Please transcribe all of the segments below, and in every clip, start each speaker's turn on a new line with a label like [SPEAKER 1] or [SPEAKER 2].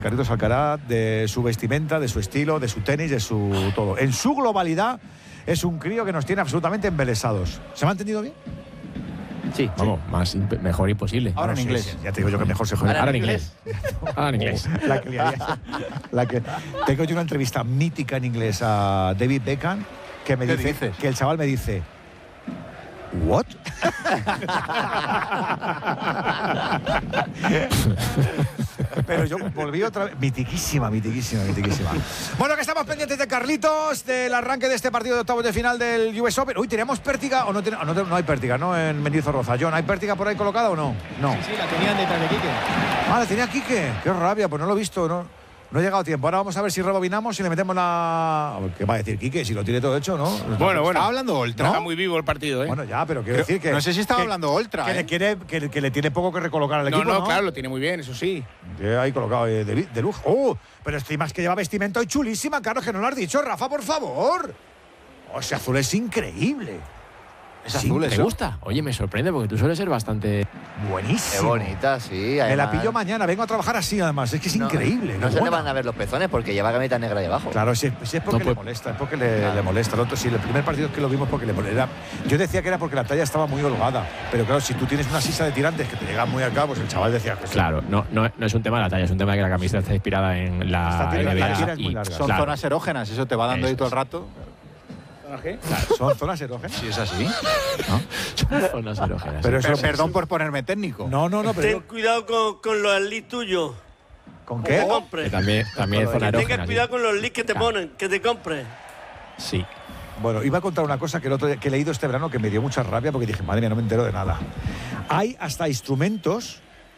[SPEAKER 1] Carlitos Alcaraz, de su vestimenta, de su estilo, de su tenis, de su todo. En su globalidad es un crío que nos tiene absolutamente embelesados. ¿Se me ha entendido bien?
[SPEAKER 2] Sí, vamos, mejor imposible.
[SPEAKER 1] Ahora en inglés. Sí, ya te digo yo que mejor se juega.
[SPEAKER 2] Ahora en inglés. Ahora en inglés.
[SPEAKER 1] La que tengo yo una entrevista mítica en inglés a David Beckham que me dice que el chaval me dice ¿what? Pero yo volví otra vez. Mitiquísima. Bueno, que estamos pendientes de Carlitos, del arranque de este partido de octavos de final del US Open. Uy, ¿teníamos pértiga o no? No hay pértiga, ¿no? En Mendizorroza. John, ¿hay pértiga por ahí colocada o no? No.
[SPEAKER 3] Sí, la tenían detrás de Quique.
[SPEAKER 1] Ah, la tenía Quique. Qué rabia, pues no lo he visto, ¿no? No ha llegado tiempo. Ahora vamos a ver si rebobinamos y le metemos la... ¿Qué va a decir Quique? Si lo tiene todo hecho, ¿no?
[SPEAKER 4] Bueno.
[SPEAKER 5] Estaba hablando Oltra.
[SPEAKER 4] Está muy vivo el partido, ¿eh?
[SPEAKER 1] Bueno, ya, pero quiero decir que...
[SPEAKER 5] No sé si estaba hablando Oltra,
[SPEAKER 1] que le tiene poco que recolocar al equipo, ¿no?
[SPEAKER 4] No, claro, lo tiene muy bien, eso sí.
[SPEAKER 1] Ahí colocado de lujo. ¡Oh! Pero estoy más que lleva vestimenta hoy chulísima, claro, que no lo has dicho, Rafa, por favor. Oh, ese azul es increíble.
[SPEAKER 2] ¿Es azul eso? ¿Te gusta? Oye, me sorprende porque tú sueles ser bastante...
[SPEAKER 1] Buenísimo.
[SPEAKER 6] Qué bonita, sí.
[SPEAKER 1] Me la pillo mañana, vengo a trabajar así además. Es que es increíble.
[SPEAKER 6] No se le van a ver los pezones porque lleva camiseta negra debajo.
[SPEAKER 1] Claro, si es porque le molesta, es porque le molesta. Sí, el primer partido que lo vimos porque le molesta. Yo decía que era porque la talla estaba muy holgada, pero claro, si tú tienes una sisa de tirantes que te llega muy acá, pues el chaval decía que
[SPEAKER 2] claro, no es un tema de la talla, es un tema de que la camiseta está inspirada en la NBA.
[SPEAKER 5] Son zonas erógenas, eso te va dando ahí todo el rato.
[SPEAKER 1] ¿Qué? Claro, ¿son zonas erógenas?
[SPEAKER 5] Sí, es así.
[SPEAKER 2] ¿No? Son zonas erógenas.
[SPEAKER 5] Pero eso, perdón por ponerme técnico.
[SPEAKER 1] No, pero...
[SPEAKER 7] Ten cuidado con los leads tuyos.
[SPEAKER 1] ¿Con qué?
[SPEAKER 2] Que también es zona erógena.
[SPEAKER 7] Tengas cuidado con los leads que te ponen, que te compres.
[SPEAKER 2] Sí.
[SPEAKER 1] Bueno, iba a contar una cosa que el otro día, que he leído este verano que me dio mucha rabia porque dije, madre mía, no me entero de nada. Hay hasta instrumentos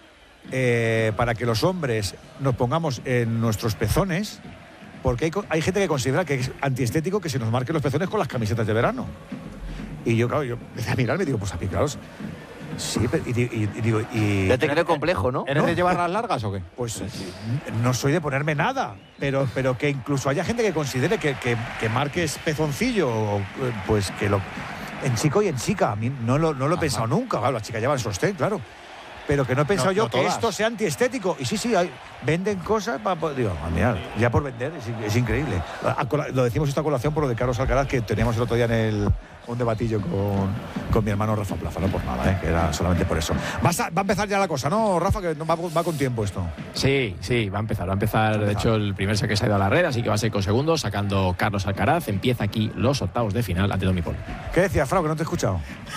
[SPEAKER 1] para que los hombres nos pongamos en nuestros pezones, porque hay gente que considera que es antiestético que se nos marquen los pezones con las camisetas de verano. Y yo, claro, empecé a mirarme y digo, pues a mí, claro, sí, y digo...
[SPEAKER 6] Ya te creo complejo, ¿no?
[SPEAKER 5] ¿Eres de llevar las largas o qué?
[SPEAKER 1] Pues no soy de ponerme nada, pero que incluso haya gente que considere que marques pezoncillo, pues que lo... En chico y en chica, a mí no lo he pensado nunca. Claro, las chicas llevan sostén, claro. Pero que no he pensado yo que esto sea antiestético. Y sí, venden cosas para... Digo, mira, ya por vender, es increíble. Lo decimos esta colación por lo de Carlos Alcaraz, que teníamos el otro día un debatillo con mi hermano Rafa Plaza, no por nada, que era solamente por eso. Va a empezar ya la cosa, ¿no, Rafa? Que va con tiempo esto.
[SPEAKER 2] Sí, va a empezar. De hecho, el primer saque se ha ido a la red, así que va a ser con segundos, sacando Carlos Alcaraz. Empieza aquí los octavos de final ante Domipol.
[SPEAKER 1] ¿Qué decías, Frau? Que no te he escuchado.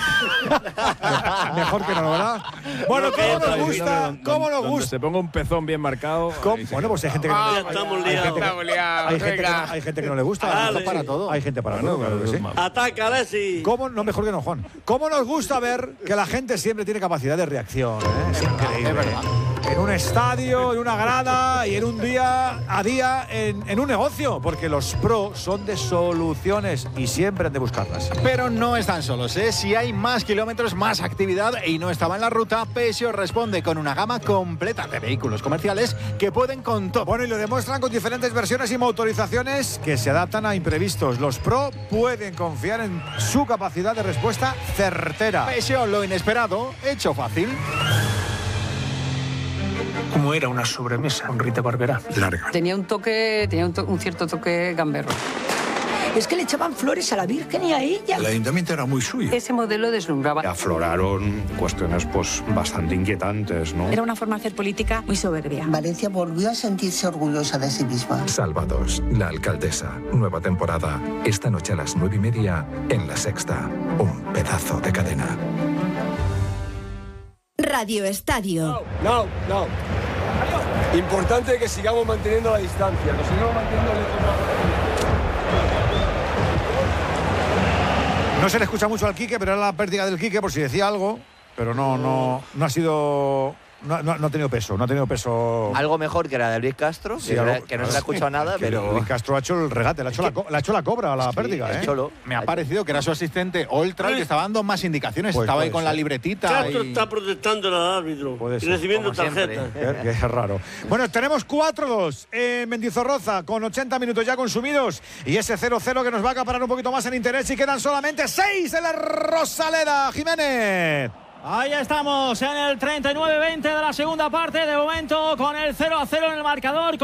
[SPEAKER 1] Mejor que no, ¿verdad? Bueno, ¿cómo nos gusta?
[SPEAKER 4] Se ponga un pezón bien marcado.
[SPEAKER 1] Bueno, pues hay gente que no le gusta.
[SPEAKER 7] Estamos liados.
[SPEAKER 1] Hay gente que no le gusta.
[SPEAKER 5] Para todo.
[SPEAKER 1] Hay gente para todo, claro que sí.
[SPEAKER 7] Ataca, Alexis.
[SPEAKER 1] ¿Cómo? No, mejor que no, Juan. ¿Cómo nos gusta ver que la gente siempre tiene capacidad de reacción? Es increíble.
[SPEAKER 5] Es verdad.
[SPEAKER 1] En un estadio, en una grada y en un día a día en un negocio, porque los pros son de soluciones y siempre han de buscarlas.
[SPEAKER 5] Pero no están solos, ¿eh? Si hay más kilómetros, más actividad y no estaba en la ruta, Peugeot responde con una gama completa de vehículos comerciales que pueden con todo.
[SPEAKER 1] Bueno, y lo demuestran con diferentes versiones y motorizaciones que se adaptan a imprevistos. Los pro pueden confiar en su capacidad de respuesta certera.
[SPEAKER 5] Peugeot, lo inesperado, hecho fácil.
[SPEAKER 8] Como era una sobremesa con Rita Barberá.
[SPEAKER 9] Larga. Tenía un cierto toque gamberro. Es que le echaban flores a la Virgen y a ella.
[SPEAKER 8] El ayuntamiento era muy suyo.
[SPEAKER 9] Ese modelo deslumbraba.
[SPEAKER 8] Afloraron cuestiones bastante inquietantes, ¿no?
[SPEAKER 9] Era una forma de hacer política muy soberbia.
[SPEAKER 10] Valencia volvió a sentirse orgullosa de sí misma.
[SPEAKER 11] Salvados, la alcaldesa. Nueva temporada. Esta noche a las 9:30 en La Sexta. Un pedazo de cadena.
[SPEAKER 12] Radio Estadio.
[SPEAKER 13] No. Importante que sigamos manteniendo la distancia. Que sigamos manteniendo el...
[SPEAKER 1] No se le escucha mucho al Quique, pero era la pérdida del Quique por si decía algo. Pero no ha sido... No ha tenido peso.
[SPEAKER 6] Algo mejor que la de Luis Castro, sí, que no se le ha escuchado nada, pero...
[SPEAKER 1] Luis Castro ha hecho el regate, le ha hecho la cobra a la pérdida, ¿eh?
[SPEAKER 5] Me ha parecido que era su asistente Oltra el que estaba dando más indicaciones.
[SPEAKER 1] Pues
[SPEAKER 5] estaba ahí con la libretita.
[SPEAKER 7] Castro está protestando al árbitro y recibiendo tarjeta.
[SPEAKER 1] Que es raro. Bueno, tenemos 4-2 en Mendizorroza, con 80 minutos ya consumidos. Y ese 0-0 que nos va a acaparar un poquito más en interés y quedan solamente 6 en la Rosaleda. Jiménez.
[SPEAKER 3] Ahí estamos en el 39-20 de la segunda parte, de momento con el 0-0 en el marcador.